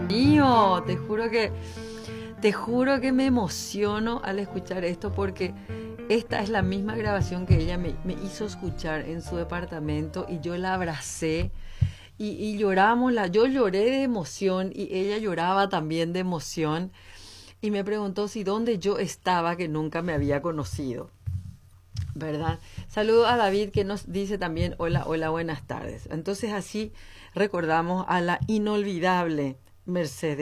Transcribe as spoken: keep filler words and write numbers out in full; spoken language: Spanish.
mío, te juro que, te juro que me emociono al escuchar esto porque esta es la misma grabación que ella me, me hizo escuchar en su departamento y yo la abracé y, y lloramos, la, yo lloré de emoción y ella lloraba también de emoción y me preguntó si dónde yo estaba que nunca me había conocido. ¿Verdad? Saludo a David que nos dice también hola, hola, buenas tardes. Entonces así recordamos a la inolvidable Mercedes.